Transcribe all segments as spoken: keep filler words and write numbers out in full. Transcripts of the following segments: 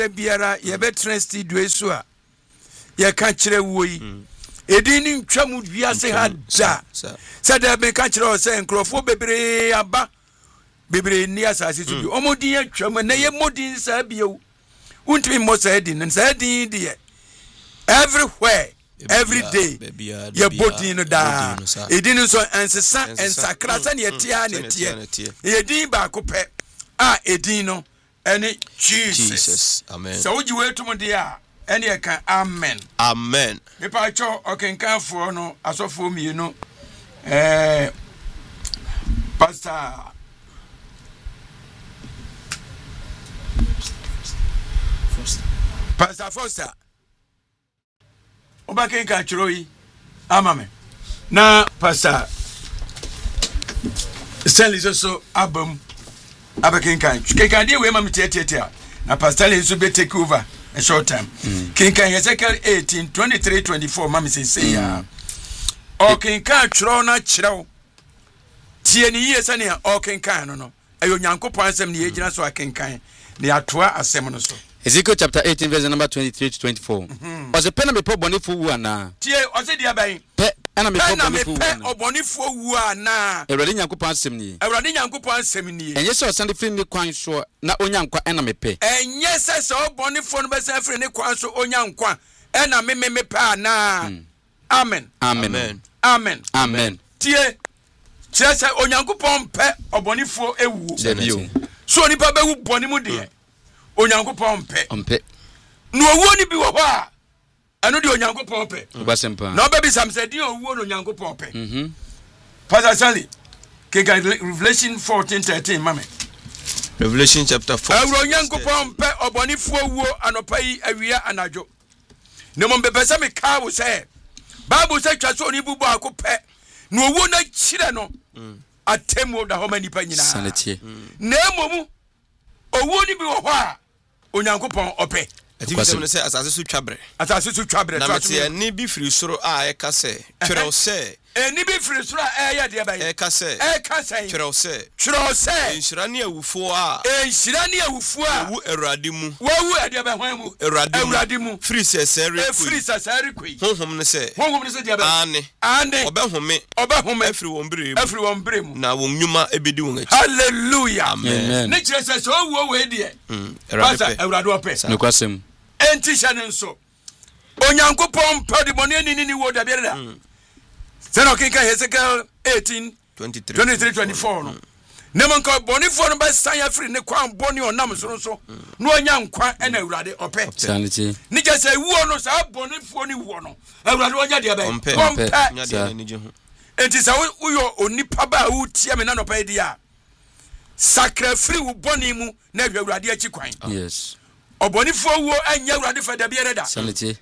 biara yɛbɛtena studio so a yɛka kyerɛ wo yi edin ni ntwa mu wiase ha da sɛ da bɛka kyerɛ wo sɛ nkurɔfoɔ bebree aba bebree ni asase so bi ɔmodin atwa mu na yɛ modin saa bio untimi mo saa din na saa din deɛ everywhere every day ye bodin no da edin nso ensesa ensakra sɛ ne yɛtia ne tie edin ba ko pɛ a edin no ɛne Jesus amen so wogi wetum de a ɛne yɛka amen amen me pa cho okenkanfo no asofo mienu eh pastor Pastor Foster Oba kenka chiroi amame na Pastor Stanley so abam abakenka kenka dey we ma metete na Pastor Stanley so be take over a short time kenka Ezekiel eighteen twenty-three twenty-four ma me say ya o kenka chiro na chiro tie ni yesa ne o kenka no no ayo nyankopon asem ne yegina so akenkan ne atoa asem no so Ezekiel chapter eighteen verse number twenty-three to twenty-four. Was a pen and me po bonifu wu ana. Tie o se dia ban. Pe ana me po bonifu wu ana. Obonifo wu ana. Ewrade nyankopon asem ni. Ewrade nyankopon asem ni. Enye se o sande free me kwan so na onyankwa ena me pe. Enye se se obonifo no be se free ne kwan so onyankwa ena me me me pe ana. Amen. Amen. Amen. Amen. Tie se se onyankopon pe obonifo ewu. So nipa be wu boni mu de. Onyankopon pe ompe no owo ni bi wo ho a eno de onyankopon pe obasempa na obabi sam say de owo no onyankopon pe mhm Pastor Sally ke Revelation fourteen thirteen mame Revelation chapter four onyankopon pe obonifo owo anopa yi awia anajo ne mo be pese me ka wo say Bible say twa so ni bubu akopɛ no owo na kyire no atemu da ho mani pa nyina sanete na emomu owo ni bi wo ho a onyankopɔn ɔpɛ ati bi sɛ sɛ asase so twabre asase so twabre na mete ni bi firi soro a ɛka sɛ twerɛw sɛ eni bi firi soro a ɛyɛ de ba yi ɛka sɛ ɛka sɛ twerɛw sɛ twerɛw sɛ enhyira ne awufo a enhyira ne awufo a wu Awurade mu wawu ade ba hwan mu Awurade mu firi sɛ sɛ rekoi firi sɛ sɛ rekoi honhom ne sɛ honhom ne sɛ de ba ane ane ɔbɛhome ɔbɛhome afiri wɔn bere mu afiri wɔn bere mu na wɔn nnwuma ebedi wɔn akyi hallelujah amen ne kyerɛ sɛ sɛ owu owu de Awurade pɛ Awurade ɔpɛ ne kwasem enti hyɛ ne nso onyankopɔn pɛ de bɔne ani ni wo da biara da sɛ na ɔkenka Ezekiel eighteen twenty-three twenty-four no ne mo nka bɔnefoɔ no bɛsan afiri ne kwan bɔne ɔnam soro so na ɔnya nkwa ɛna Awurade ɔpɛ sanete ne gye sɛ wuo no saa bɔnefoɔ ne wuo no Awurade ɔnya deɛ bɛyɛ ɔmpɛ nya deɛ n'ani gye ho enti sɛ woyɔ onipa ba a wotia me na nɔpa yi di a sakra firi wo bɔne mu na ahwɛ Awurade akyi kwan yes ɔbɔnefoɔ wuo anya Awurade fa da biara da sanete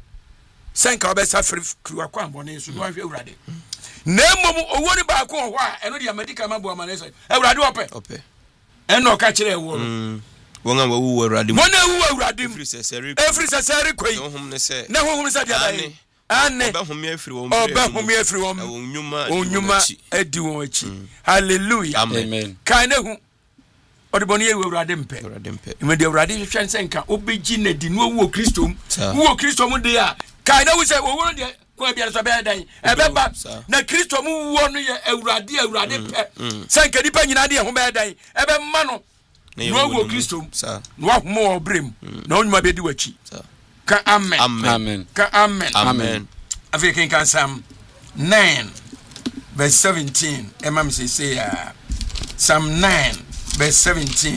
senka obesa free kruwa kwa mbone so no ahwe Awurade na mmom owo ni ba ko ho a eno de medical mabo amane so Awurade ope ope eno ka kire wo no won an wawu Awurade mu won awu Awurade mu free sesere every sesere koi honhom ne se na honhom se dia bai ane obahome afiri won bere obahome afiri won onyuma onyuma edi won achi hallelujah amen kan na hu odebone ye Awurade mpe Awurade mpe me de Awurade hwehwe nsenka obegi na di no wo Kristo mu wo Kristo mu de a kai na wo se wo de ko bia so be dan e be ba na Kristo mu wo no ye Awurade Awurade pe senka di pa nyina de ho be dan e be ma no no wo Kristo mu no ahomo obrem na onuma be di wachi ka amen amen ka amen amen African kan Psalm nine verse seventeen e ma me say say Psalm nine verse seventeen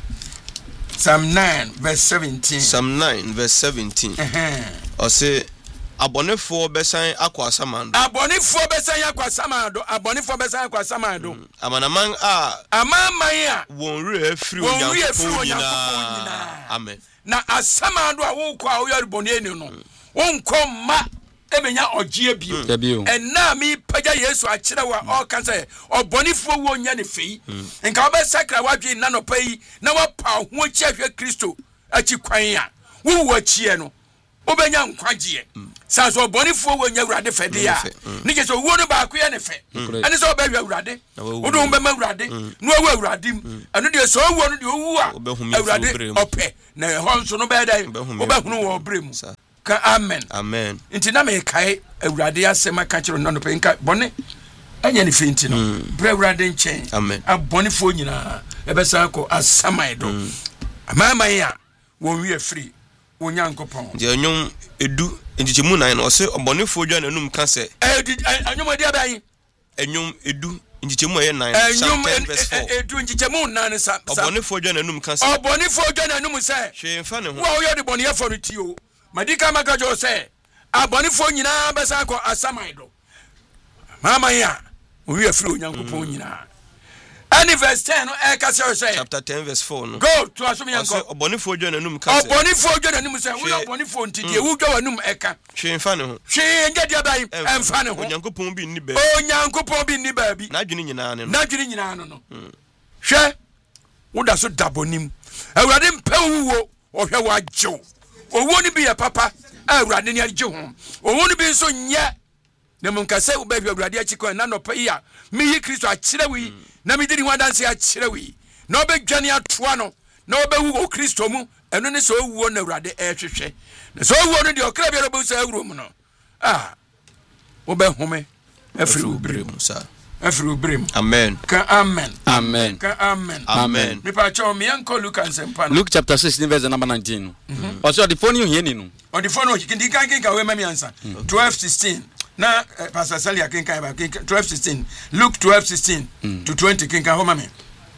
Psalm nine verse seventeen Psalm nine verse seventeen o say abonefo besan akwa samando abonefo besan akwa samando abonefo besan akwa samando amanaman a amaman a won re afiri onyankopon nyina amen na asamando a wo kwa wo yari boni eni no won ko ma emenya ogie bio enna mi paja Yesu a kire wa o kan say obonefo wo nya ne fei nka obe sakra wadwe na no pai na wa pa ho chi ahwe Kristo achi kwan a wo wo achie no obenya nkwagye san so bɔnifo wo nya awurade fɛde a ne je so wo no ba ko ye ne fɛ ɛne so ba wi awurade wo do ba ma awurade no awu awurade ɛno de so wo no de owu a awurade ɔpɛ na ɛhɔ nso no ba dai wo ba hunu wo brɛ mu ka amen amen nti na me kai awurade asɛm aka kyerɛ no no pɛ nka bɔne anya ne fenti no brɛ awurade nkyɛn amen abɔnifo nyina ɛbɛsa kɔ asamai do amama ya wo wi afiri wo nyankopɔn nti anyom edu njichemu nan no se obonefo dwa nanum ka se anyom adi abai anyom edu njichemu ye nan anyom edu njichemu nan sa obonefo dwa nanum ka se obonefo dwa nanum se hwe mfa ne ho wo yo de bonefo no ti o madika maka jo se abonefo nyina besa ko asamai do mama ya wo wi afiri onyankopɔn nyina. And verse ten, chapter ten, verse four. No? Go to Asumi Yanko. Obonifo John and Num Castle. Obonifo John and Num say, we are Bonifo Titi, who go and Num Eka. She and Fano. She and get your baby and Fano. Yanko Pombi Nibbe. Oh, Yanko Pombi Nibbe. Najin Yanan. Najin Yanan. She would also double him. I read him Pew or her white Joe. Or won't be a papa? I read in your Joe. Or won't be so yet. The Munkase will be your radiachico and none of Paya. Me, Christo, Chilewi. Na me didi wanda nse akyere wi na obedwane atoa no na obewu o Kristo mu eno ne so wuo na awurade ehwehwe na so wuo no de okra bi robo sa awuro mu no ah obehome afiri ubrem sa afiri ubrem amen ka amen amen ka amen amen me pa cho me anko Luke ansempa Luke chapter sixteen verse number nineteen also the phone you hear ni no on the phone o kindi kan kan ka we ma me ansa twelve sixteen na uh, Pastor Salia kinka ba twelve sixteen Luke twelve sixteen mm. to twenty kinka ho mame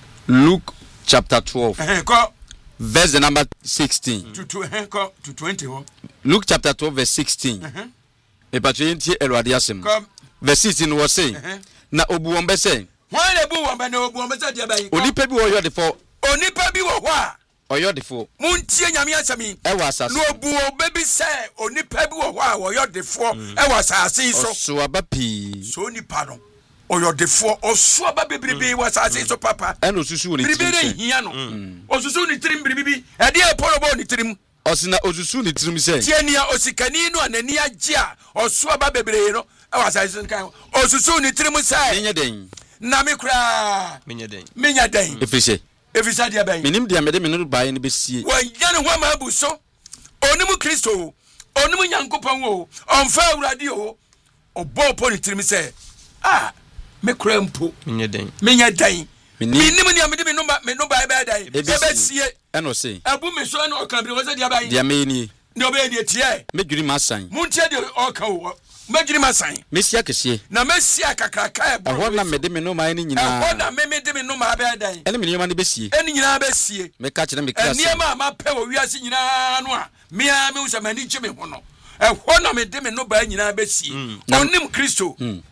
Luke chapter twelve eh ko verse the number sixteen to to eh ko to twenty ho Luke chapter twelve verse sixteen eh e pa twenty Elwade asem verse sixteen was saying na obu won be say why na obu won be na obu won be say dia ba yi onipa bi wo yo de fo onipa bi wo ho a oyo de fo muntie nyame asami e wa asase no obu obebi say onipa bi wo ho a oyo de fo e wa asase so so aba pi so onipa no oyo de fo oso aba bebrebe wa asase so papa e no susu ni trim bebrebe hia no osusu ni trim bebrebe e de eporobo ni trim osina osusu ni trim say tiania osikani no anani agye a oso aba bebrebe no e wa asase so kan osusu ni trim say menye den na me kura menye den menye den efise efisa dia ben minim dia mede menuru bae ne besie wanya ne ho ma bu so onimu Kristo onimu Nyankopɔn wo onfa awurade o obo poni tirim se ah me kura mpo menye den menye dan minim dia mede me no me no bae bae dan e besie eno se abu me so na okan bi wo se dia bae dia me ni ne obe die tie medwiri masan muntie dia okan wo medwiri masan mesia kese na mesia kakraka e bo ho na mede me no ma ni nyina ho na me me de me no ma bae dan ene me nyama ne besie eni nyina besie me ka kire me class eni ma ma pe wo wiase nyina no a me a me usama ni gye me ho no e ho na me de me no ba nyina besie onim Kristo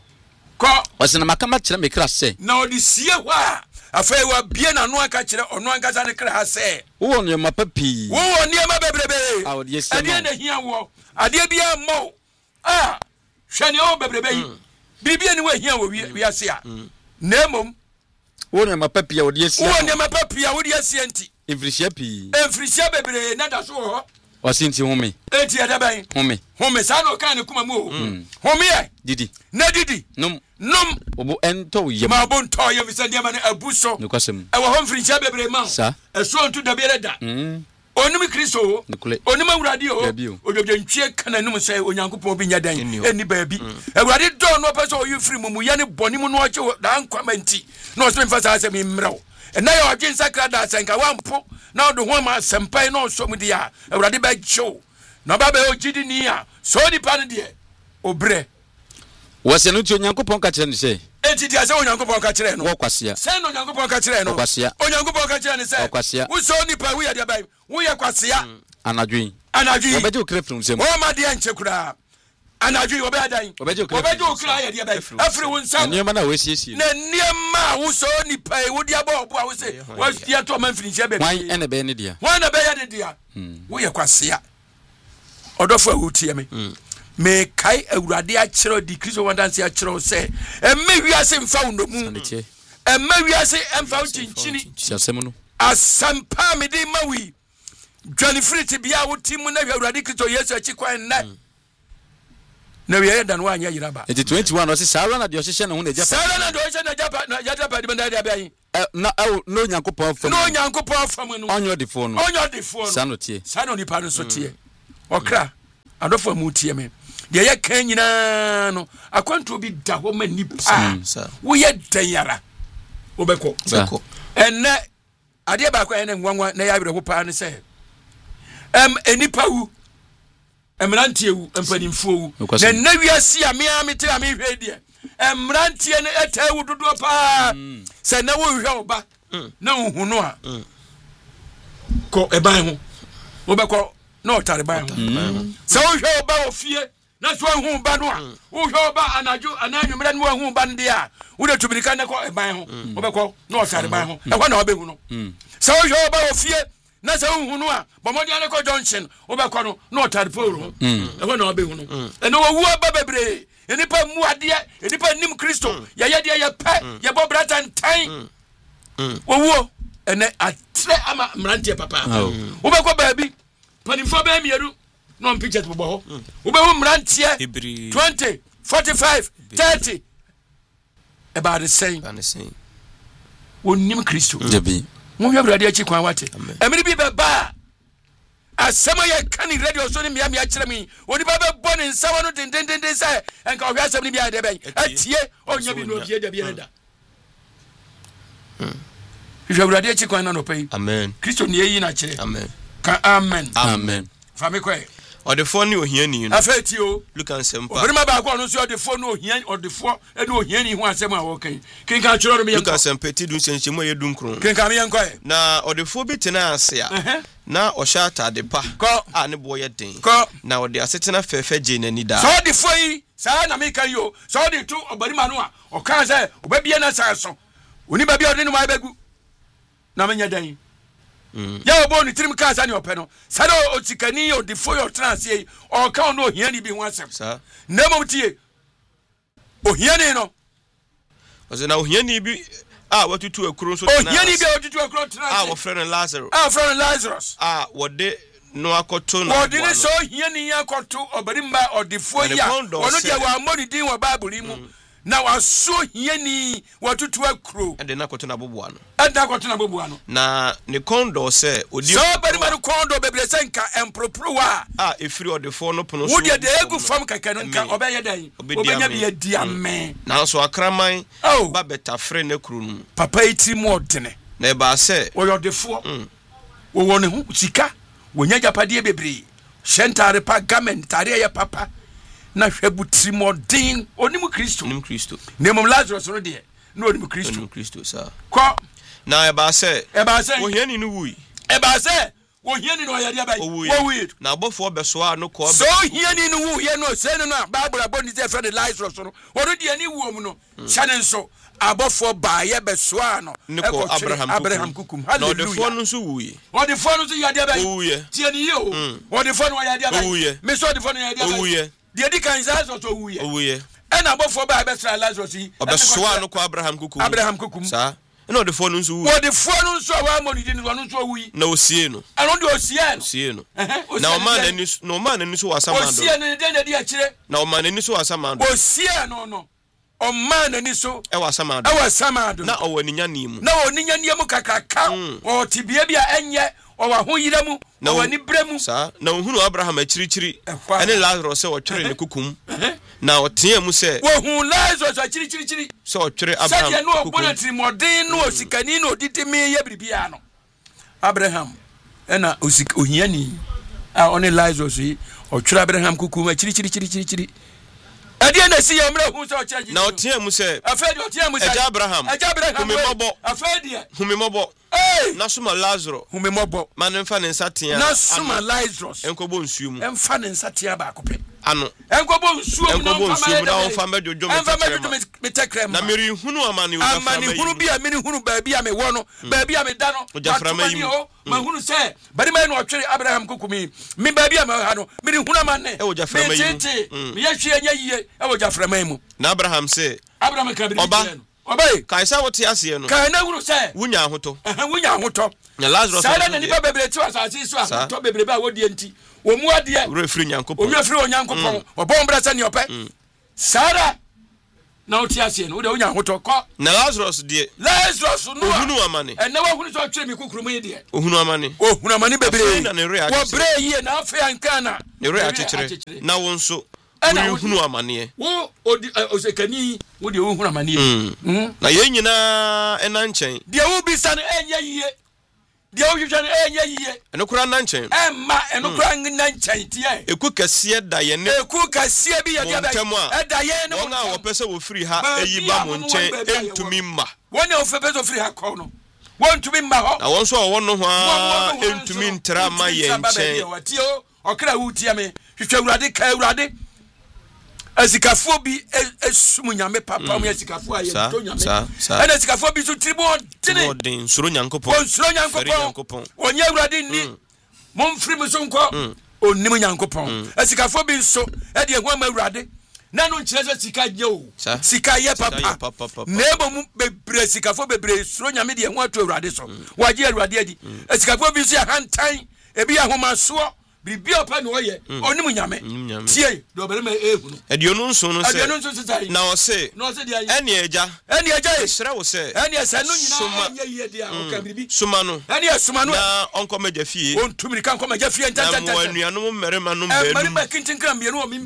ko osina makama kire me class se na odi sie ho a afai wa bie na no aka kire ono ankasa ne kra ha se wo no ma papi wo wo ne ma bebrebe a odi esi ade na hia wo ade bia mo ah hwani o bebrebe yi bibia ni wa hia wo wiase a na mom wo no ma papi a odi esi wo ne ma papi a odi esi enti efrisia pi efrisia bebrebe na da so ho osinti home enti ada ban home home sa no kan ne kuma mu o home e didi na didi num num obo ento yem ma bo nto yem se dia ma ne abuso ne kwasem e wo hom frisia bebrebe ma sa eso ntu da biere da mm onim Kristo onim awurade o odwodwe ntwie kana num se onyankopɔn bi nya dan eni baabi awurade do no pɛ so oyi free mu mu ya ne bɔne mu no ɔkye da nkwamanti na ɔso mfa sa asɛm mmrɛw ɛna yɛ ɔgye nsakra da asɛnka wampo na ɔdo ho ma asɛmpai na ɔso mu dia awurade ba gyew na ba ba ogidi ni a so nipa ne de obrɛ wose no ti onyankopɔn ka kyerɛ ne sɛ enti dia sɛ onyankopɔn ka kyerɛ no wo kwasia sɛ no onyankopɔn ka kyerɛ no kwasia onyankopɔn ka kyerɛ ne sɛ kwasia wo so nipa wo yɛ de ba wo yɛ kwasia anadwen anadwen obeje okra frum sem wo ma de anche kura anadwen wo be dan obeje okra obeje okra yɛ de ba afri wo nsam niema na we siesie na niema wo so nipa wo de aba obo a wo se wo dia to man firi nche be wan ene be ne dia wan na be ya de dia wo yɛ kwasia odofo a wo tie me me kai awurade a kyerɛ di Kristo wandanse a kyerɛ sɛ emme wiase mfa wo no mu emme wiase emfa wo chinchini siasem no asampa me de mawi dwane friti bia wo timu na awurade Kristo Yesu achi kwan na na we yɛ dan wa anya yiraba enti twenty-one ɔse saa na de ɔhyehyɛ ne ho na japa saa na de ɔhyehyɛ na japa na japa de benda de abai na no nyankopɔn fam no nyankopɔn fam no onyo de fo no onyo de fo no saa no tie saa no nipa no so tie ɔkra adɔfo mu tie me de yɛ kan nyina no akwanto bi da hɔ ma nipa wo yɛ danyara wo bɛkɔ bɛkɔ ɛnɛ adeɛ ba kwa ɛnɛ nwanwa na yɛ awerɛ ho paa ne sɛ em enipa wu emrantie wu empanimfo wu na na wiase a me a me tira me hwɛ deɛ emrantie ne eta wu dodo paa sɛ na wo hwɛ oba na wo no a ko eban ho wo bɛkɔ na otare ban ho sɛ wo hwɛ oba ofie na so hu ba no a wo hwɛ oba anadwo ananwumra no hu ba no de a wo de tubirika na kɔ eban ho wo bɛkɔ na otare ban ho ɛhɔ na wo bɛhu no sɛ wo hwɛ oba ofie na sɛ hu no a bɔmɔde ana kɔ junction wo bɛkɔ no na otare poro ho ɛhɔ na wo bɛhu no ɛno wo wu aba bebre enipa mu adeɛ enipa nim kristo yɛ yɛ deɛ yɛ pɛ yɛ bɔ brata ntan wo wo ɛnɛ atre ama mrantie papa wo bɛkɔ baabi panimfo bɛ mieru no on pictures bɔ hɔ wo bɛ hu mrantie twenty forty-five thirty about the same wo nim kristo debi mo hwɛ brade akyi kwan wate emiri bi bɛ ba asɛm yɛ ka ne radio so ne mia mia kyerɛ me onipa bɛ bɔ ne nsawa no dendenden sɛ enka ɔhwɛ asɛm ne bia de bɛn atie onya bi no bia da bia da hwɛ brade akyi kwan na no pɛ amen kristo ne yi na kyerɛ amen ka amen amen fa me kɔ ɔdefo ne ohiani no afeti o luka nsɛmpa ɔbɛrima baako ɔno nso ɔdefo ne ohiani ɔdefo ne ohiani ho asɛm a wɔkan kenka kyerɛ no me luka nsɛmpa ti du nsɛnhyɛmu a yɛdu nkron kenka me yɛnkɔ na ɔdefo bi tena ase a na ɔhyɛ atade pa a ne boɔ yɛ den na ɔde asetena fɛfɛ gye n'ani daa sɛ ɔdefo yi saa na meka yi o sɛ ɔde to ɔbarima no a ɔka sɛ ɔbɛbie no saa so onipa bi a ɔde ne ma bɛgu na menyɛ dan ya obo ni tirim ka sa ni opɛ no sa do otsikani odifo yo transie o ka no ohiani bi ho asɛm sa na mom tie ohiani no ɔsɛ na ohiani bi a watutu akuro so tena ohiani bi watutu akuro tena a wo frɛ no Lazarus a frɛ no Lazarus a wɔde no akoto na wɔde ne so ohiani akoto obarimba odifo ya wɔno dia wa amoni din wa Bible mu na waso hiani watutu akuro ende na koto na boboa no ende koto na boboa no na ne kondo se odi so bari ma kondo bebre senka empropro wa a efiri odefo no pono so wo de de egu fam kaka no nka obeye dan obenya bi adi amen na so akraman ba betafre na kuru no papa iti mu odene na e ba se wo yodefo wo woni hu sika wonya japade bebre shentare pa garment tare ya papa na hwebu trimodin onimu Kristo onimu Kristo nemom Lazarus no de na onimu Kristo onimu Kristo sa ko na e ba se e ba se ohiani no wui e ba se ohiani no yade abai wo wi na abofo besoa no ko so ohiani no wu ye no se no na Bible aboni se friend Lazarus no wono de ani wu mu no hyane nso abofo ba ye besoa no e ko Abraham Abraham kukum na odefo no nso wui odefo no nso yade abai wuye tie ni ye o odefo no yade abai me so odefo no yade abai wuye de di kan Lazarus to wuye wuye ena abofo ba besra Lazarus yi obesoa no ko Abraham kukum Abraham kukum sa ena odefo no nso wu odefo no nso wa mo di no nso wuyi na osie no eno de osie no osie no na o man ani na o man ani so wasamando osie no de na di akire na o man ani so wasamando osie no no o man ani so e wasamando e wasamando na o waninya ni mu na o ninya ni mu kakaka o tibia bia enye o wa ho yira mu o wani bremu sa na ohunu Abraham akirichiri ene Lazarus se wotwere ne kukum na otea mu se wo hu Lazarus akirichiri se wotwere Abraham se no ogbona trimodin no osikani no oditimi ye bribia no Abraham ena osik ohiani a one Lazarus yi otwere Abraham kukum akirichiri chiri ade na si ya mra hu se okira na otea mu se afedi otea mu se eja Abraham eja Abraham humimobo afedi humimobo na suma Lazarus humimobo ma ne mfa ne nsatea na suma Lazarus enkobo nsuo mu emfa ne nsatea ba akopɛ ano enkobo nsuo mu enkobo nsuo mu na onfa medojo metekrem na meri hunu amane uja amane hunu bi a meri hunu ba bi a me wo no ba bi a me da no ujaframayi ma hunu se bari mai no otwere Abraham kukumi me ba bi a me ha no meri hunu amane e ujaframayi me ye hwe anya yiye e ujaframayi mu na Abraham se Abraham ka bi oba obey kaisa wote ase no kai na hunu say wunya ahoto eh wunya ahoto na Lazarus sada na nipa bebre ti asase so a to bebre ba wodi enti wo mu ade wura firi nyankopon wo firi onyankopon obon bra sɛ ne opɛ sada na wote ase no wo de wunya ahoto kɔ na Lazarus de Lazarus no ohunu amane ɛna wo hunu so twere mi kukurum yi de ohunu amane ohunu amane bebre na ne re a wo bre yi na afa anka na ne re a kyekere na wo nso ɛna ohunu amane wo odi osekani wo de ohunu amane na ye nyina ɛna nkyɛn de wo bisa no ɛnyɛ yiye de wo hwehwɛ no ɛnyɛ yiye ɛno kura na nkyɛn ɛmma ɛno kura na nkyɛn tie eku kɛseɛ da ye ne eku kɛseɛ bi yɛ de ɛda ye ne wɔn a wɔpɛ sɛ wɔfiri ha ayi ba mo nkyɛn entumi mma wɔn a wɔfɛ pɛ sɛ wɔfiri ha kɔ no wɔn ntumi mma hɔ na wɔn nso a wɔn no ho a entumi ntra ma yɛ nkyɛn ɔkra wo tie me hwehwɛ Awurade ka Awurade asikafo bi esum nyame papa mu asikafo aye to nyame ana asikafo bi so tribon tene modin suro nyankopon suro nyankopon onye Awurade ni momfiri mu so nkɔ onim nyankopon asikafo bi so e de ho ama Awurade na no nkyerɛ sɛ sika nye o sika ye papa na ebo mu bebre asikafo bebre suro nyame de ho ato Awurade so waje Awurade adi asikafo bi so hantan ebi ahomaso bibia pa no ye onim nyame tie do obere ma ehunu aduonu nso no se aduonu nso se na o se no se dia ene eja ene eja esra wo se ene esa no nyina ye ye dia o ka bibi suma no ene suma no na onko meja fie on tumiri kan ko meja fie ntanta na anuanu mmerema no mbenu mmerema kintin kram bienu o mi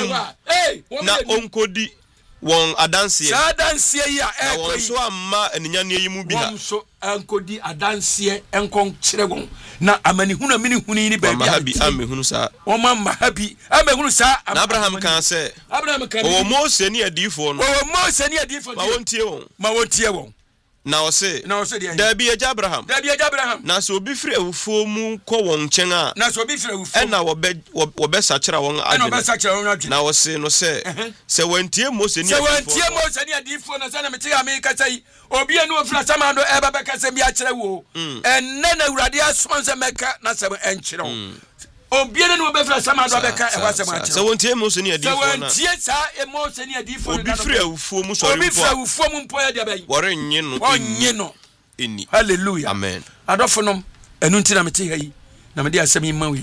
eh na onkodi won adanse sa adanse yi a e ko so amma eninya ne yi mu bi ha so ankodi adanse enkon kyere won na amani hunu amini hunu ni ba bi mahabi amehunu sa o ma mahabi amehunu sa na Abraham kan se Abraham kan o Mose ni adifo no o Mose ni adifo ma wontie won ma wontie won na o se na o se dia da bi eja Abraham da bi eja Abraham na so obi firi awufo mu kɔ won nkyɛn a na so obi firi awufo ɛna wo be wo be sakyera won adwene ɛna wo be sakyera won adwene na o se no se se wantie Mose ni adifo se wantie Mose ni adifo na sa na mete Amerika sai obi enu ofira samando e ba be kasa bi akyere wo ɛnna na Awurade asoma nse meka na se enkyere wo obi enu ofira samando be ka e wa se ma akyere se wantie Mose ni adifo na se wantie sa e Mose ni adifo obi firi awufo mu sɔre mpo obi firi awufo mu mpo ya de abai wore nye no onye no eni hallelujah amen adɔfonom enu ntina mete ha yi na me de asɛm yi mawe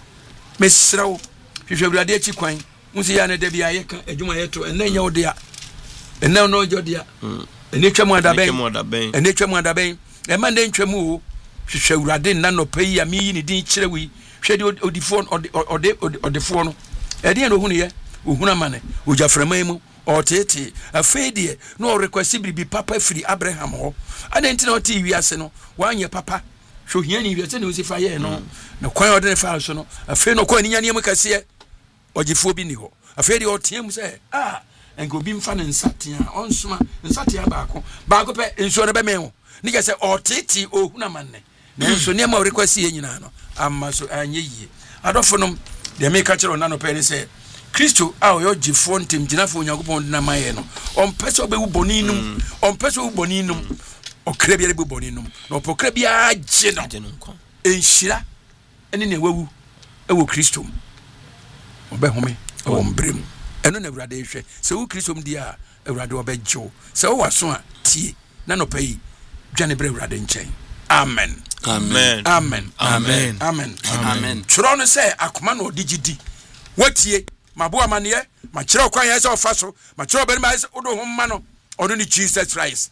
mesrawo hwehwɛ Awurade akyi kwan musi ya na da bia ye ka adwuma ye to ɛnna nya wo de a ɛnna no ojo de a ɛne twam adaben ɛne twam adaben ɛma nde ntwam o hwehwɛ Awurade nna no pɛ yi a me yi ne din kyerɛ wi hwɛ de odifo ode odefo no ɛde na ohunu ye ohunu amane ojaframa mu ɔtete afei de no request bibi papa firi Abraham ho ana ntina ɔte wiase no wanyɛ papa hwɛ hia ni wiase ne osifa ye no na kwan ɔde ne fa so no afei no kwan ni nyane mu kase ɔgifo bi ni hɔ afei de ɔte mu sɛ ah enko bi mfa ne nsatea onsoma nsatea baako baako pɛ nsuo ne be me ho ne ke sɛ ɔtete ohunu amane na nso ne ma request ye nyina no amma so anye yie adɔfo no de me ka kyerɛ na no pɛ ne sɛ Kristo a oyo gifo ntem ginafo Onyankopɔn na maye no ɔmpɛ sɛ obewu bɔni num ɔmpɛ sɛ owu bɔni num ɔkra bia rebu bɔni num na ɔpɔkra bia agye no enhyira ene ne wawu ɛwɔ Kristo ɔbɛhome ɛwɔ mbrem ɛno na Awurade hwɛ sɛ wo Kristo mdi a Awurade ɔbɛgyew sɛ wo waso a tie na no pɛ yi dwane bre Awurade nkyɛn amen amen amen amen amen amen tro no sɛ akoma na odigidi watie maboa maneɛ makyerɛ kwan yɛ sɛ ɔfa so makyerɛ bɛni ma sɛ odo ho ma no ɔno ni Jesus Christ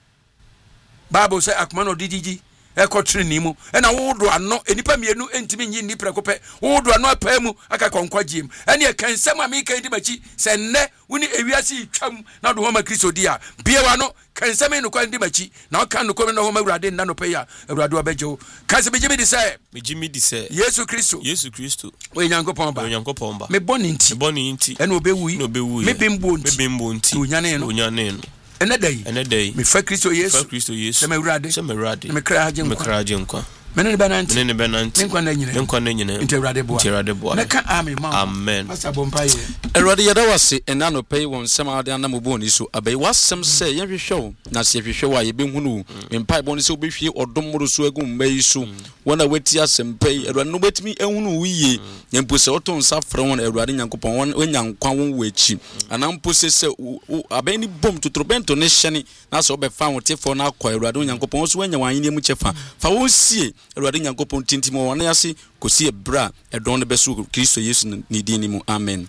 Bible sɛ akoma no didigi ekotre ni mu e na wodo ano enipa mienu entimi nyi ni preko pe wodo ano apa mu aka konkwagiem ene e kan sem amika ndi machi se nne woni ewiase twam na do homa Kristo dia biewa no kan sem no kwa ndi machi na aka no ko no homa Awurade nna no pe ya Awurade obejo kan se bejimi di se bejimi di se Yesu Kristo Yesu Kristo we nyankopon ba we nyankopon ba me boni nti me boni nti ene obewui no bewui me bembo nti me bembo nti onyane no onyane no ene dai ene dai me fa Kristo Yesu fa Kristo Yesu se me Awurade se me Awurade me kra agye me kra agye nkwa Mene benanti. Mene benanti. Menkwa na nyina. Menkwa na nyina. Interade boa. Interade boa. Meka amen ma. Amen. Pastor Bompaye. Erade yada wase ena no pay won sem ade na mo boni so abai wasem se ye hwehwe na se hwehwe wa ye behunu mpai boni se obehwie odom mo so agum mai so wona wati asem pay erade no betimi ehunu wiye nyempo se oton sa frɛ won erade nyankopɔn won onyankwa won wachi anampo se se abai ni bom totrobento ne hyene na se obefa won tefo na akwa erade onyankopɔn so wanya wan ne mu chefa fa won sie erade nyankopɔn tintimo won na ase kosi ebra edon ne beso Kristo Yesu ni din ni mu amen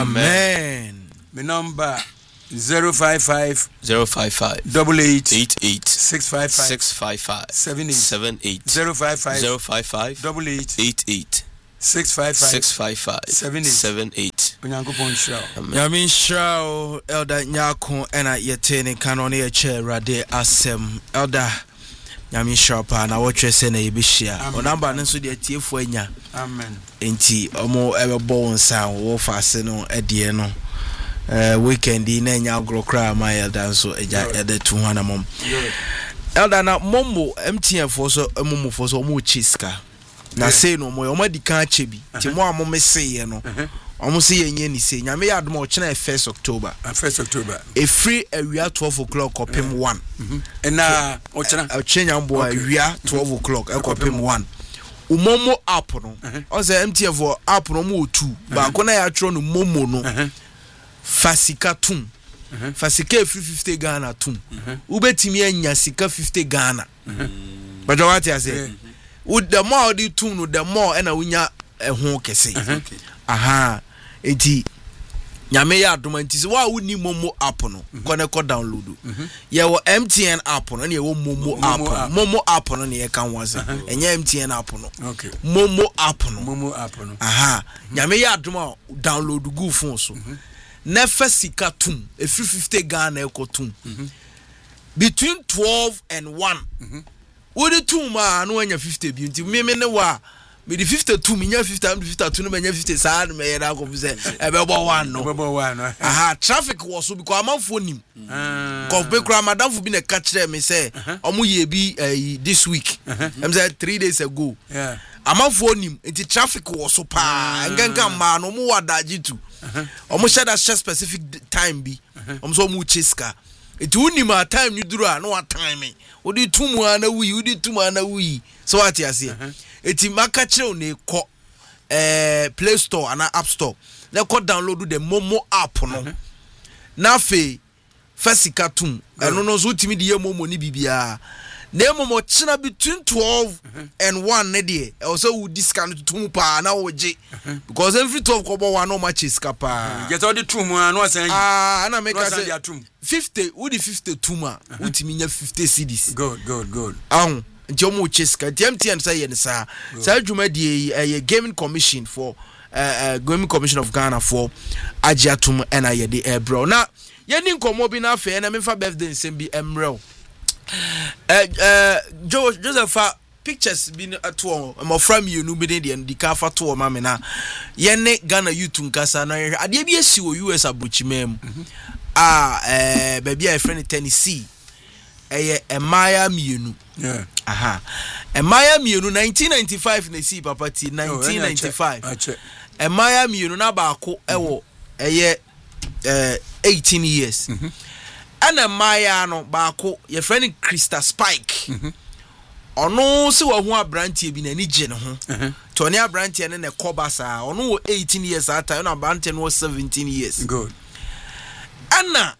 amen. My number zero five five zero five five double eight eight eight six five five six five five seven eight seven eight zero five five zero five five double eight eight eight six five five six five five seven eight seven eight. Onyankopɔn shao. Yamin shao elder nyako ena yetene kanone ye che rade asem elder Yamin shao pa na wotwe se na yebehia. Onamba ne so de tiefo anya. Amen. Enti omo ebebo wonsa wo fase no edie no. Eh weekend na nya agrokra ma elder so eja ede tu hana mom. Elder na mombo M T N for so mommo for so mo chiska. Na say no mo yo di kan chebi ti mo amome sey no omo say yenye ni say nyame ya adom o chena first October first October e free awia twelve o'clock kopem one and na o chena o chenya mbo awia twelve o'clock e kopem one umomo app no o say M T N for app no mo two ba ko na ya tro no momo no fasika tum fasika free fifty Ghana tum ubetimi anya sika fifty Ghana but what you say with the more the tune no the more and unya ehun kese aha enti nyame ya adoma nti se wa woni momo app no kone ko download ye wo M T N app no na ye wo momo app momo app no na ye kan wase enye M T N app no okay momo app no momo app no aha nyame ya adoma download go phone so na fasika tum e fifty Ghana e ko tum between twelve and one What the two man no anya fifty bi nti me me ne wa me the fifty-two me nya fifty am fifty-two no me nya fifty sad me ya na ko say e be bo one no be bo one no aha traffic was so because amanfo nim ko be kura madam fu bi na ka kire me say omo ye bi this week am say three days ago yeah amanfo nim nti traffic was so pa nganka ma no mo wadaji tu omo share that specific time bi omo so mo chiska it wouldn't my time you do no time me. Would you two more na we would you two more na we so what you say? It's maka chiro ne ko eh Play Store and App Store. Let ko download the Momo app no. Na fe fasika tum. Eno no so timi de Momo ni bibia. Na Momo china between twelve and one ne de. Also we discount to pa na oje. Because every twelve kobo one no match is kapa. Get all the two more no say ah na make say fifty wo di fifty-two ma utimi nya fifty cedis good good good ahun nti omo cheska M T N say ye nsa sa adwuma die eh gaming commission for uh gaming commission of Ghana for agiatum and aye de eh bro na ye ni nkomo bi na afa na me fa birthday nsem bi emrew eh eh Joseph pictures bi ato mo from you no bi de de ka fa to ma me na ye ne Ghana youth nkasa na ade bi esi wo U S abuchimem ah eh baby a friend Tennessee eh Emaya mienu yeah aha Emaya mienu nineteen ninety-five na see papa ti nineteen ninety-five Emaya mienu na ba ko ewo eh eh eighteen years and Emaya no ba ko your friend Krista Spike ono se wo ho abrantie bi na ni gye ne ho to ne abrantie ne ne koba sa ono wo eighteen years ata na abrantie no seventeen years good Anna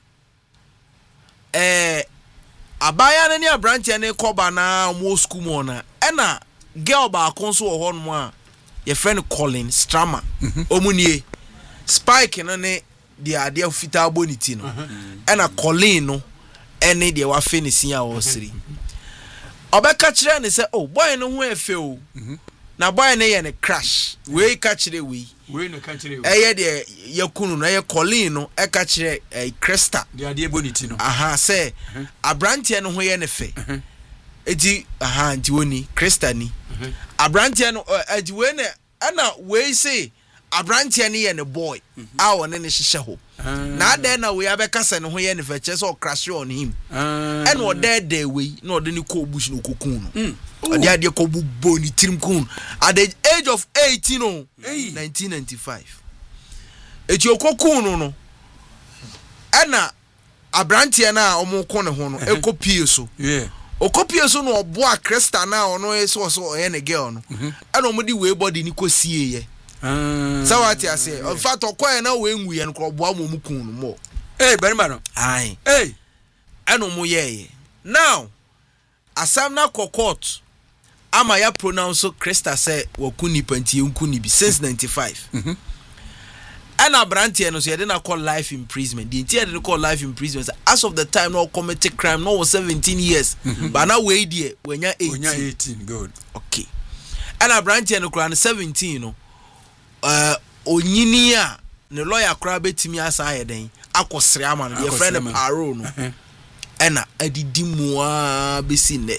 eh abaya na ni abrantie ne koba na mo school mo na ena girl ba konso wo ho no a your friend Colin Strama omunie Spike no ne dia ade ofita boniti no ena Colin no ene dia wa finisi a wo siri obeka kire ne say oh boy no ho efe o na boy ne ye ne crash we ka kire we we no ka kire we eye de yakunu na ye Colin no e ka kire eh Cresta de ade boniti no aha say abrantie no ho ye ne fe eti aha nti woni Cresta ni abrantie no edi we ne ana we say abrantie ne ye ne boy a won ne hihye ho na de na we abeka se ne ho ye ne fe che so crash on him and what there there we no de ni ko bush no kokun no ade ade ko bubo ni tirim kun at the age of eighteen oh nineteen ninety-five eti okokun no no ana abrantie na omo ko ne ho no ekopie so yeah okopie so no obo a Krista na ono eso so e ne girl no ana omo di we body ni kosie ye ah sawati ase in fact okoye na we nwu ye no ko obo amomu kun no mo eh bari ma no ai eh ana omo ye now asam na court ama ya pronounce Krista say wakuni pantie nkuni bi since ninety-five mhm ana brantie no so ye dey na call life imprisonment the entire dey call life imprisonment as of the time no committed crime no was seventeen years mm-hmm. but now we dey wenya eighteen wenya eighteen good okay ana brantie no kura no seventeen no uh onyini a ne lawyer kura betimi asa ayeden akosre ama no your friend paro no ana adidi mu a besi ne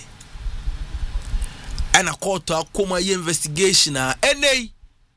ana court akoma ye investigation a enei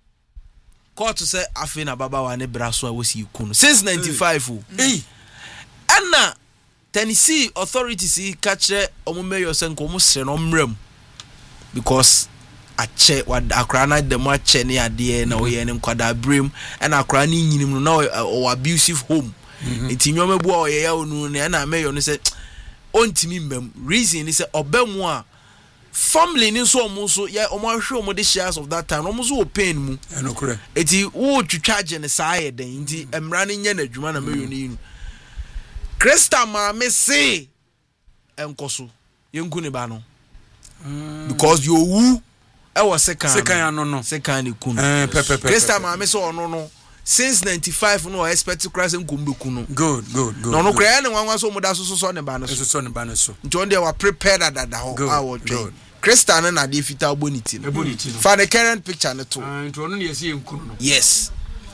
court say afina baba wa ne braso a wosi kunu since ninety-five o eh ana Tennessee authorities catch omo mayor say nko sre no mram because ache wa akra na dem ache ne ade na oye ne nkwada brem ana akra ne nyinim no na o abusive home enti nyoma bu oye ya onu ne na mayor no say ontimi mbam reason ni say obamu a family ni so omo so ya omo ahwe omo de shares of that time omo so pain mu enokure eti wo twitwaje ne saa ye den nti emra ne nya na adwuma na mayor ni Krista ma me say enkoso yenku ne ba no because you wu e was second second no no second ne kunu eh pepe pepe Krista ma me say ono no since ninety-five no expect to cross nkumbe kunu good good good no no kra ne wanwa so mo da so so ne ba no so so ne ba no so nti on dey were prepared at that ho a wo twen Krista na na dey fita boniti no boniti no for the current picture ne to ah nti ono ne yesi yenkunu no yes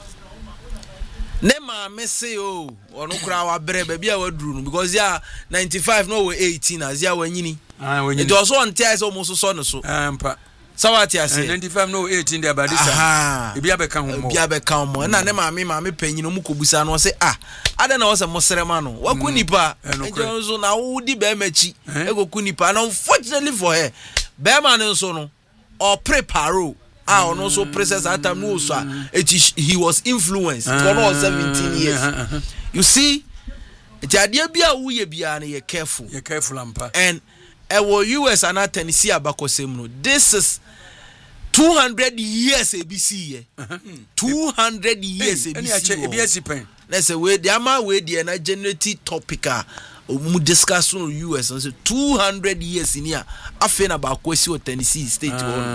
ne ma me say o ono kra wa brɛ ba bia waduru no because ya ninety-five no we eighteen as ya wanyini ah wanyini it was on tia so mo so so no so ah mpa sawati ase ninety-five no eighteen there by this time e bia be kan ho mo bia be kan mo na ne ma me ma me panyin mu kobusa no say ah ade na wo se mo serema no waku nipa enjo so na wo di be machi egoku nipa na unfortunately for her be ma ne so no or preparo ah ono so process at time no so he was influenced for no seventeen years you see jade bia wo ye bia na ye careful ye careful ampa and e wo U S and Tennessee abakosem no this is two hundred years A B C ye two hundred years A B C any A B C pen let's say we the ama we the na generative topic a mu discuss no U S and say two hundred years in here afen abakosi o Tennessee state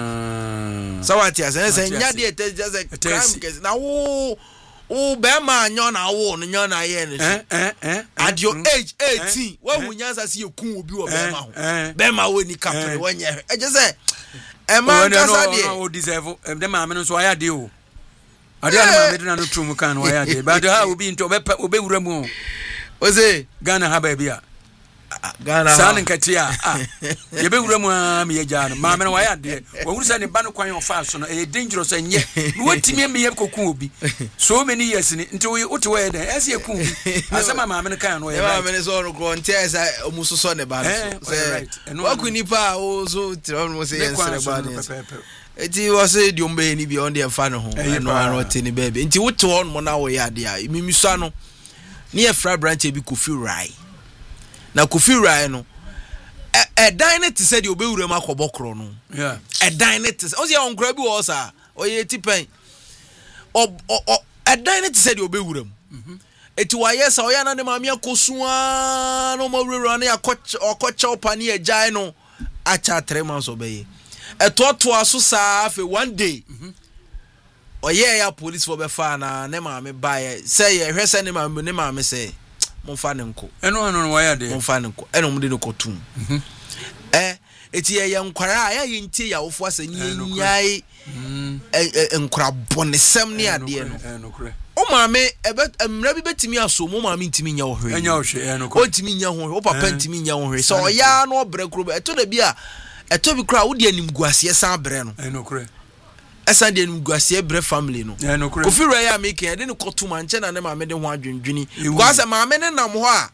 one so what you say say nya dey just a crime case na wo o be ma anyo na wo no nyo na ye no eh eh at your age eighteen wa hunyansa se ekun obi wo be ma ho be ma wo ni captain wo nye e je say e man kasa dey no o deserve dem ma me no so aya dey o ade na ma me dey na no trum kan no aya dey but ha obi nto obe wura mu o say Ghana ha ba bia Ghana san nkati a ye be wura mu a me ye gya no ma me no aya dey wo wura say ne ba no kwan ofa so no e dangerous enye no watimi me ye kokun obi so many years ni nti wo to we dey ese ekun asema ma me no kan no ye ma me no so no ko nti esa omusoso ne ba no say wakunipa o so tiro no say ensere ba ni eti wo say di ombe ni bi on dey fa no ho no aro tini baby nti wo to on mo na wo ya de a mimiso ano ni e fra branch e bi Kofi Rai na Kofi Rai no e dan ne te se de obewura ma kobokro no yeah e dan ne te se o se onkra bi wo sa o ye tipen o o e dan ne te se de obewura mu eti wa yes o ya na ne ma me akosua no mo wura na yakoch okocha opani e jai no acha three months obeye e to to aso sa fe one day oye ya police for be fa na ne ma me bae say ye hwese ne ma ne ma me say monfa ne nko eno eno no waya de monfa ne nko eno mu de no kotum eh eti ye yankwara aya ye ntie ya wofo asa ni nyai eh nkura bonesem ne ade no o ma me ebe mra bi betimi aso mo ma me ntimi nya wo hwe enya wo hwe eno ko ntimi nya ho o papa ntimi nya wo hwe so oya no obre kro eto da bi a eto bi kra wo de animguase san bre no eno kre esa de animguase bre family no eno kre Kofi Rai ya make e de no kotuma nche na ne ma me de ho adwendwini kwase ma me ne nam ho a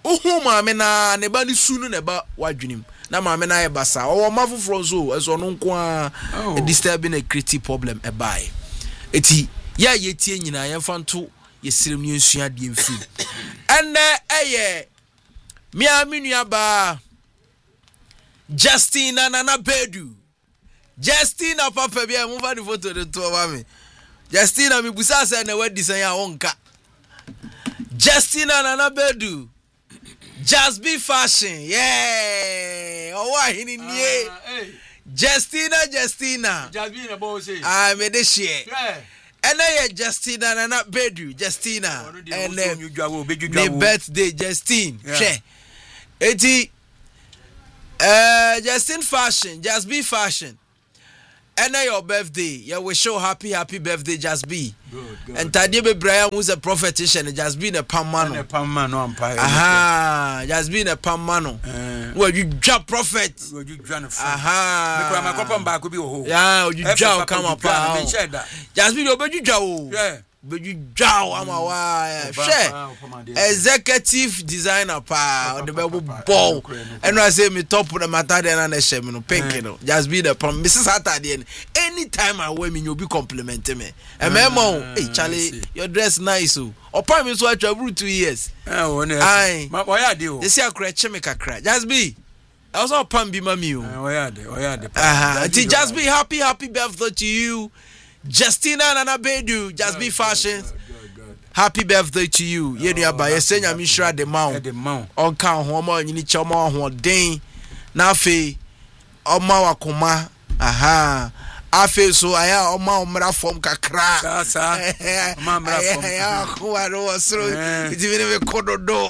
ohu maame na ne ba ni su no ne ba wadwenim na maame na ye basa o ma foforo so eso no nko a disturbing a creative problem e bai eti ya ye tie nyina ye fanto ye sirem ni nsua de mfi enne eye mi aminua ba Justina Nana Bedu Justina papa bia mo fa di photo de to ba me Justina mi busa se na wadi san ya wonka Justina Nana Bedu Just Be Fashion yeah oh wa hini nie Justina Justina Just Be na bo say ah me de share yeah ene ye Justina Nana Bedu Justina ene me birthday Justine she eti Uh, Justin Fashion, Just Be Fashion. And your birthday, you will show happy, happy birthday, Just Be. Good, good. And Tadiebe Brian was a prophetician, Just Be a Pamano. A Pamano umpire. Aha, Just Be a Pamano. Well, you drop prophet. Well, you drop. Aha. The Papa back could be a hole. Yeah, you drop come up. Just Be your baby Joe. Yeah. But you jaw ama wa share executive designer pa the bell ball and I say me top the matter then na share me no pink no Just Be the prom Missus Saturday anytime I wear me you be complimenting me and memo hey Charlie your dress nice o opa me so I travel two years eh won ai why are dey o they say akra cheme kakra Just Be also pam bi mami o why are dey why are dey ah Just Be happy happy birthday to you Justina Nana Bedu, Just Be Fashion. Happy birthday to you. Ye nua ba ye senya mi shra de mawo. De mawo. On kan ho ma nyini choma ho den. Na afi oma wakoma. Aha. Afi so aya oma omra form kakra. Sa sa. Oma omra form. Ya ko aro wasro. Iti bi ne kododo.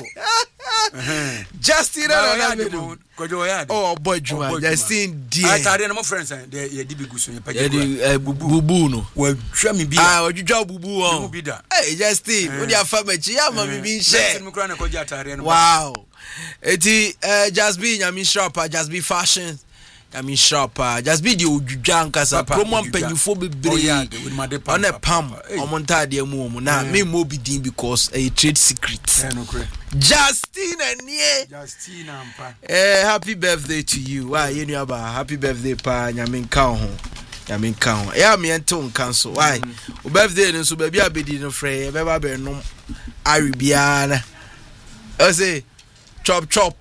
Justina Nana Bedu. Oh boy Juma Justin dear I tell my friends they ye di biguso ye page bubu no we hwa me bia ah odwudwa bubu o eh Justin wo dia fa machi ya ma me bi share wow eti Just Be nyami shop Just Be Fashion nyami shop Just Be di odwudwa nkasa promo mpanyufo bebre on a pam omonta de mu mu na me mo bi din because a trade secret Justina nie Justina ampa eh happy birthday to you why you know about happy birthday pa nyame nka ho nyame nka ho ya me ento nka so why o birthday no so ba bia bedi no frɛ e be ba be no ari bia na o say chop chop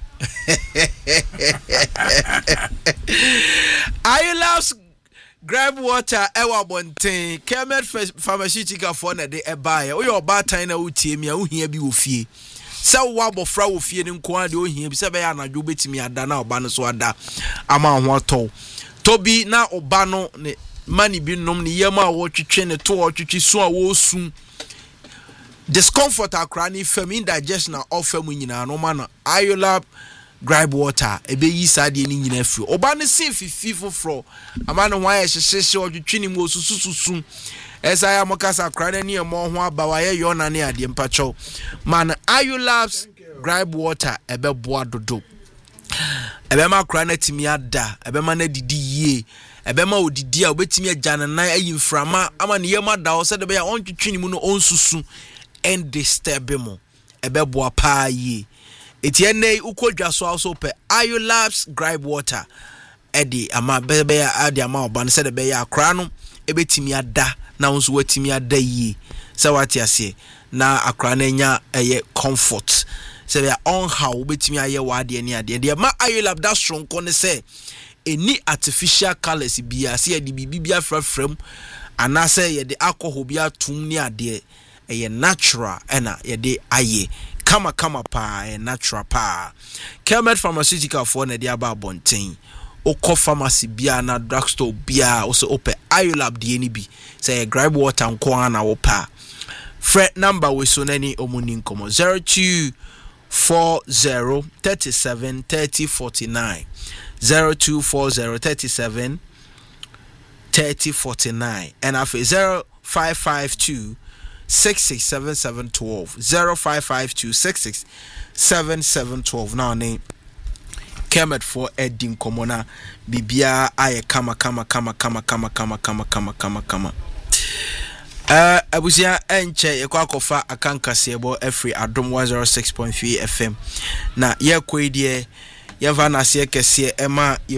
I love Grab Water ewa bonten Kemet pharmaceutical for na de e buy o your bad time na utie mi a uhia bi ofie se wo abofra wo fie ni nko ade ohia bi se be ya anadwo betimi ada na oba no so ada ama ho to tobi na oba no ne mani bi nom ne yema a wo twetwe ne to wo twetwe so a wo su discomfort akra ni fam indigestion na ofam nyina no ma no Ayolab Grab Water ebe yi sade ni nyina afi oba ne se fifi foforo ama no hwan ye hyehye odwetwe ni mo susususu esa ya mokasa akra na ni emo ho aba wa ye yona ne ade mpacho man Ayolab's Grab Water ebe boa dodo ebe ma akra na timi ada ebe ma na didi yie ebe ma odidi a obetimi agya nan ayi mframa ama ne yema da o se de be ya ontwetwe ni mu no onsusu and disturb mo ebe boa pa yie etienne ukodwa so also pe Ayolab's Grab Water edi ama bebe ya adi ama oba ne se de be ya akra no ebetimi ada na wonso watimi ada yie se wati ase na akra na nya eye comfort se be on how obetimi aye wade ani ade de ma Ayolab da strong ko ne se any artificial colors bia se ye de bibia frafram anase ye de alcohol bia tum ni ade eye natural ena ye de aye kama kama pa e natural pa Kemet pharmaceutical for na dia ba bonten oko pharmacy bia na drugstore bia also open Ayolab de ni bi say Grab Water nko ana wo pa fret number we so nani omuni nkomo zero two four zero three seven thirty forty-nine zero two four zero three seven thirty forty-nine and after zero five five two six six seven seven twelve zero five five two six six seven seven twelve now name Kemet for Edding Komona Bibia aye kama kama kama kama kama kama kama kama kama kama Uh, abusia enche yekwa akofa akankase bo every adom one oh six point three F M na ye kwedie ye va na se kese ema ye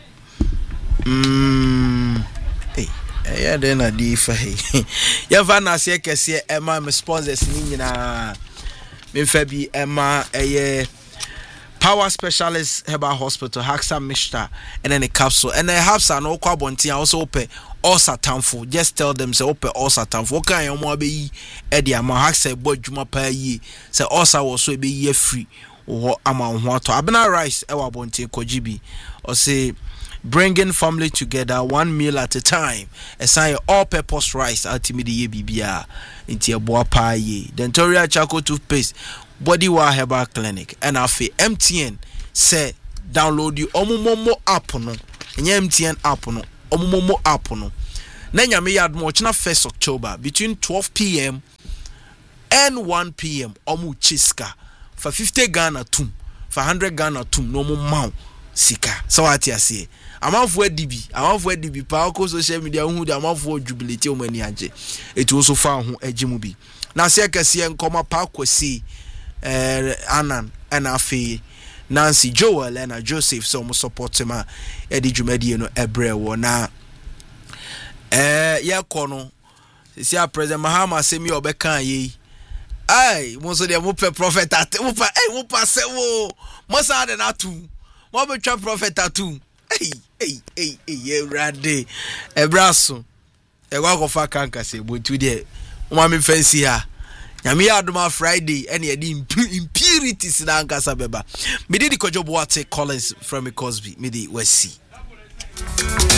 mm eh eh de na di fa he ye va na se kese ema me sponsors ni nyina me fa bi ema eye Power Specialist Herbal Hospital, Haxa Mishta, and then a capsule. And then have some no quabonti also open all satanful. Just tell them say open all satanful. What kind of more be Eddie Ama Haxa boy Juma per ye. Say also also be ye free or amount water. Abena rice ewa bonti kojibi. Or say bringing family together one meal at a time. A sign all purpose rice ultimately ye bibia into your boa pie ye. Dentoria charcoal toothpaste. Body Wa Herbal Clinic and afi M T N say download the Omumomo app no enye M T N app no Omumomo app no na nyame yad mo china first October between twelve p.m. and one p.m. omu chiska for fifty Ghana tum for one hundred Ghana tum no mo maw sika so ati ase amafo adibi amafo adibi pa ko social media hu de amafo jubilate o mani age etu so fa ho agimu bi na se kase nkoma pa kwasi Uh, Anan and Afi Nancy Joel and Joseph so mo support him Eddie Jumedi no Ebrewo na eh ya kono si a president Mahama semi obeka yi ai mo so de mo pe prophet at mo pa eh mo pa se wo mo sa de na tu mo be twa prophet atu ei ei ei ei rade ebraso e gwa ko fa kanka se bo tu de mo ma me fancy ha Yami Aduma Friday and the impurities in Ankasa Beba. Me did the Kojo Boate Collins from Cosby. Me di West Sea.